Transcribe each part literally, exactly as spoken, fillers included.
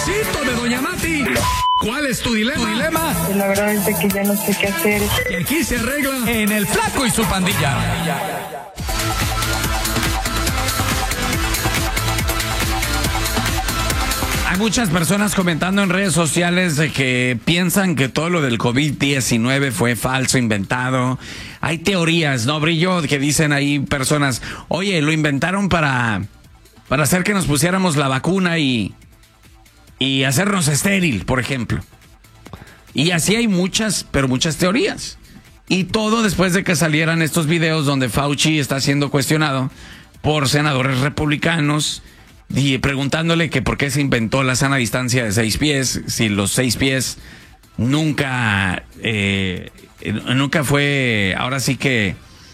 Chito de Doña Mati. ¿Cuál es tu dilema? ¿Tu dilema? Pues la verdad es que ya no sé qué hacer. Y aquí se arregla En El Flaco y su pandilla. Hay muchas personas comentando en redes sociales de que piensan que todo lo del COVID diecinueve fue falso, inventado. Hay teorías, ¿no, Brillo? Que dicen ahí personas, oye, lo inventaron para, para hacer que nos pusiéramos la vacuna y, y hacernos estéril, por ejemplo. Y así hay muchas, pero muchas teorías. Y todo después de que salieran estos videos donde Fauci está siendo cuestionado por senadores republicanos y preguntándole que por qué se inventó la sana distancia de seis pies, si los seis pies nunca, eh, nunca fue, ahora sí que,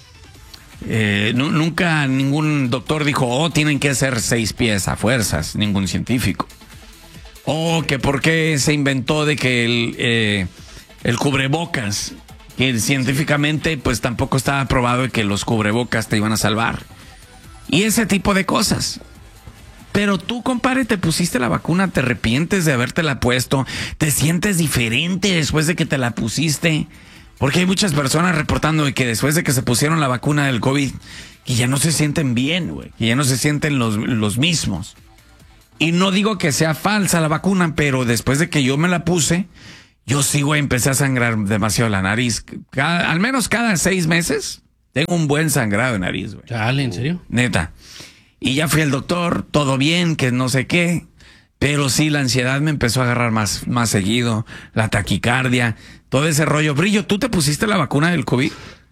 eh, nu- nunca ningún doctor dijo, oh, tienen que ser seis pies a fuerzas, ningún científico. O que por qué se inventó de que el, eh, el cubrebocas, que científicamente pues tampoco estaba probado de que los cubrebocas te iban a salvar. Y ese tipo de cosas. Pero tú, compadre, te pusiste la vacuna, te arrepientes de habértela puesto, te sientes diferente después de que te la pusiste. Porque hay muchas personas reportando de que después de que se pusieron la vacuna del COVID, que ya no se sienten bien, güey, que ya no se sienten los, los mismos. Y no digo que sea falsa la vacuna, pero después de que yo me la puse, yo sí, güey, empecé a sangrar demasiado la nariz. Cada, al menos cada seis meses tengo un buen sangrado de nariz, güey. Chale, ¿en serio? Neta. Y ya fui al doctor, todo bien, que no sé qué. Pero sí, la ansiedad me empezó a agarrar más, más seguido, la taquicardia, todo ese rollo. Brillo, ¿tú te pusiste la vacuna del COVID?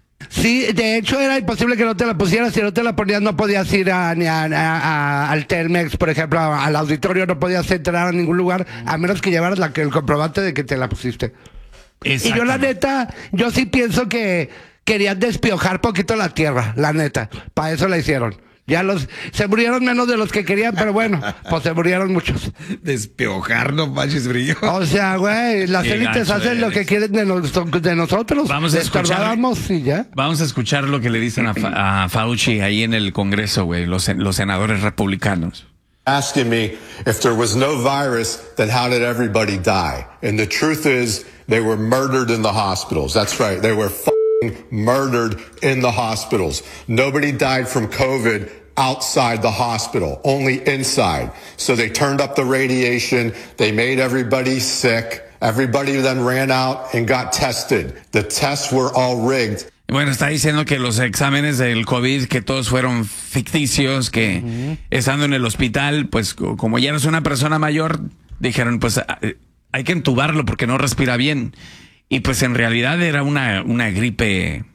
Sí, de hecho era imposible que no te la pusieras. Si no te la ponías no podías ir a, ni a, a- a- al Telmex, por ejemplo, a- al auditorio, no podías entrar a ningún lugar a menos que llevaras la, el comprobante de que te la pusiste. Y yo la neta, yo sí pienso que querían despiojar poquito la tierra, la neta. Para eso la hicieron. Ya los, se murieron menos de los que querían, pero bueno, pues se murieron muchos. Despiojar, no manches, Brillo. O sea, güey, las Qué élites gacho hacen lo eres. que quieren de, nos- de nosotros. Vamos a escuchar. Estorzábamos y ya. Vamos a escuchar lo que le dicen a, Fa- a Fauci ahí en el Congreso, güey, los, los senadores republicanos. Asking me if there was no virus, then how did everybody die? And the truth is, they were murdered in the hospitals. That's right. They were f***ing murdered in the hospitals. Nobody died from COVID outside the hospital, only inside. So they turned up the radiation. They made everybody sick. Everybody then ran out and got tested. The tests were all rigged. Bueno, está diciendo que los exámenes del COVID, que todos fueron ficticios, que uh-huh. estando en el hospital, pues co- como ya eres una persona mayor, dijeron, pues a- hay que entubarlo porque no respira bien. Y pues en realidad era una, una gripe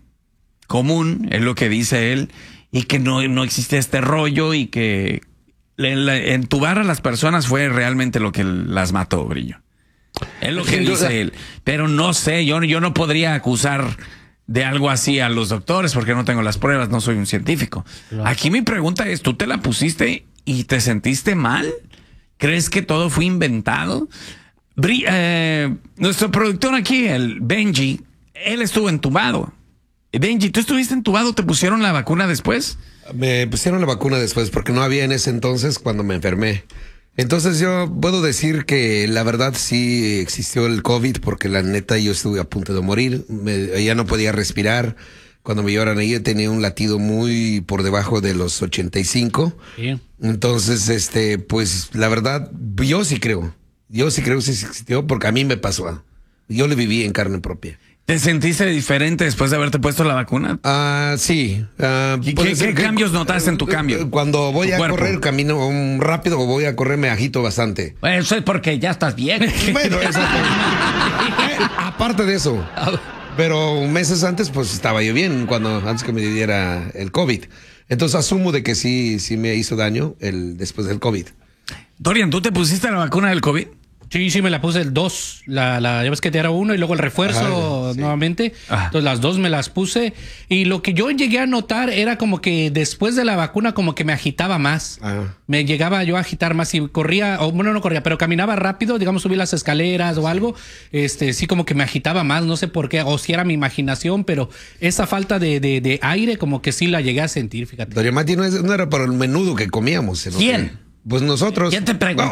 común, es lo que dice él, y que no, no existe este rollo y que le- le- entubar a las personas fue realmente lo que las mató, Brillo. Es lo que Sin duda. dice él. Pero no sé, yo, yo no podría acusar de algo así a los doctores porque no tengo las pruebas, no soy un científico. Claro. Aquí mi pregunta es, ¿tú te la pusiste y te sentiste mal? ¿Crees que todo fue inventado? Bri eh, nuestro productor aquí, el Benji, él estuvo entubado. Benji, ¿tú estuviste entubado? ¿Te pusieron la vacuna después? Me pusieron la vacuna después porque no había en ese entonces cuando me enfermé. Entonces yo puedo decir que la verdad sí existió el COVID porque la neta yo estuve a punto de morir. Me, ya no podía respirar. Cuando me llevaron ahí tenía un latido muy por debajo de los ochenta y cinco. Sí. Entonces, este, pues la verdad, yo sí creo. Yo sí creo que sí existió porque a mí me pasó. Yo lo viví en carne propia. ¿Te sentiste diferente después de haberte puesto la vacuna? Ah, sí. Ah, ¿Qué, puede qué- ser qué que- cambios notaste en tu cambio? Cuando voy Tu a cuerpo. correr, camino um, rápido o voy a correr, me agito bastante. Bueno, eso es porque ya estás bien. Bueno, eso. Eh, aparte de eso. Pero meses antes, pues estaba yo bien, cuando antes que me diera el COVID. Entonces asumo de que sí, sí me hizo daño el después del COVID. Dorian, ¿tú te pusiste la vacuna del COVID? Sí, sí, me la puse el dos. La, la, ya ves que te era uno y luego el refuerzo Ajá, sí. nuevamente. Ah. Entonces las dos me las puse. Y lo que yo llegué a notar era como que después de la vacuna como que me agitaba más. Ah. Me llegaba yo a agitar más y corría, o bueno, no corría, pero caminaba rápido, digamos, subí las escaleras o algo. Este, sí como que me agitaba más, no sé por qué, o si era mi imaginación, pero esa falta de, de, de aire como que sí la llegué a sentir, fíjate. Doña Mati no, es- no era para el menudo que comíamos. ¿no? ¿Quién? Pues nosotros. ¿Quién te preguntó?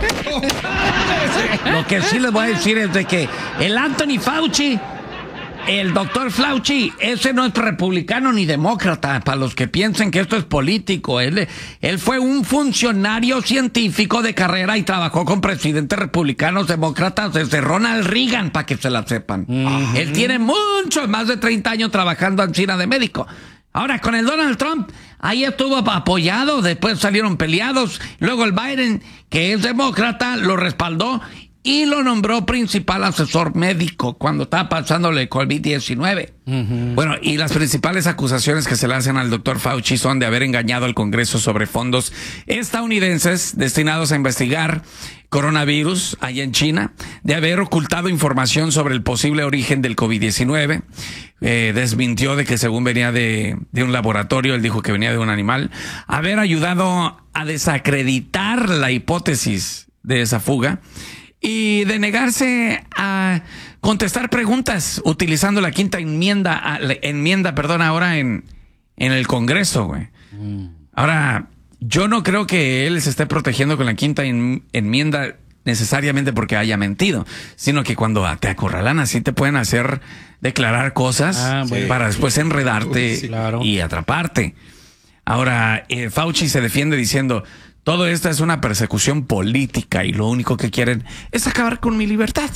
Lo que sí les voy a decir es de que el Anthony Fauci, el doctor Fauci, ese no es republicano ni demócrata, para los que piensen que esto es político. Él, él fue un funcionario científico de carrera y trabajó con presidentes republicanos, demócratas, desde Ronald Reagan, para que se la sepan. Uh-huh. Él tiene muchos, más de treinta años trabajando en China de médico. Ahora, con el Donald Trump, ahí estuvo apoyado, después salieron peleados, luego el Biden, que es demócrata, lo respaldó y lo nombró principal asesor médico cuando estaba pasándole COVID diecinueve. Uh-huh. Bueno, y las principales acusaciones que se le hacen al doctor Fauci son de haber engañado al Congreso sobre fondos estadounidenses destinados a investigar coronavirus allá en China, de haber ocultado información sobre el posible origen del COVID diecinueve, eh, desmintió de que según venía de, de un laboratorio, él dijo que venía de un animal, haber ayudado a desacreditar la hipótesis de esa fuga, y de negarse a contestar preguntas utilizando la quinta enmienda, la enmienda, perdón, ahora en, en el Congreso, güey. Mm. Ahora, yo no creo que él se esté protegiendo con la quinta en, enmienda necesariamente porque haya mentido, sino que cuando te acorralan así te pueden hacer declarar cosas ah, bueno. para después enredarte Uy, sí, claro. y atraparte. Ahora, eh, Fauci se defiende diciendo... Todo esto es una persecución política y lo único que quieren es acabar con mi libertad.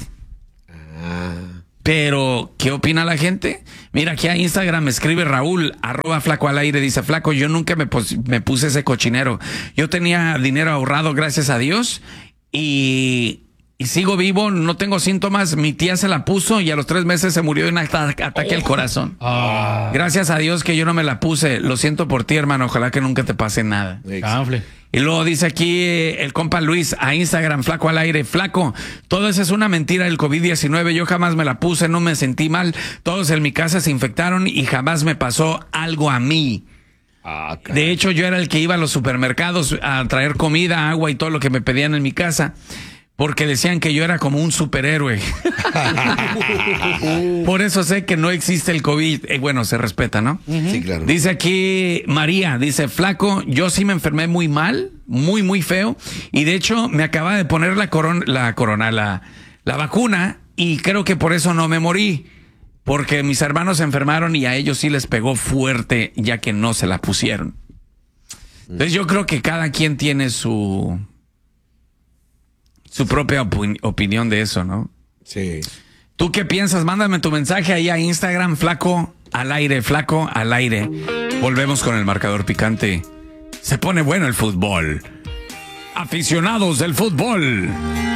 Ah. Pero, ¿qué opina la gente? Mira, aquí a Instagram me escribe Raúl, arroba flaco al aire, dice, flaco, yo nunca me, me puse ese cochinero. Yo tenía dinero ahorrado, gracias a Dios, y... Y sigo vivo, no tengo síntomas. Mi tía se la puso y a los tres meses se murió de un ataque oh. al corazón. Ah. Gracias a Dios que yo no me la puse. Lo siento por ti, hermano. Ojalá que nunca te pase nada. Exacto. Y luego dice aquí el compa Luis a Instagram, flaco al aire. Flaco, todo eso es una mentira del COVID diecinueve. Yo jamás me la puse, no me sentí mal. Todos en mi casa se infectaron y jamás me pasó algo a mí. Ah, de hecho, yo era el que iba a los supermercados a traer comida, agua y todo lo que me pedían en mi casa. Porque decían que yo era como un superhéroe. Por eso sé que no existe el COVID. Eh, bueno, se respeta, ¿no? Uh-huh. Sí, claro. Dice aquí María, dice, flaco, yo sí me enfermé muy mal, muy, muy feo. Y de hecho me acaba de poner la corona, la corona, la, la vacuna. Y creo que por eso no me morí. Porque mis hermanos se enfermaron y a ellos sí les pegó fuerte, ya que no se la pusieron. Entonces yo creo que cada quien tiene su... su propia opin- opinión de eso, ¿no? Sí. ¿Tú qué piensas? Mándame tu mensaje ahí a Instagram, flaco al aire, flaco al aire. Volvemos con el marcador picante. Se pone bueno el fútbol. Aficionados del fútbol.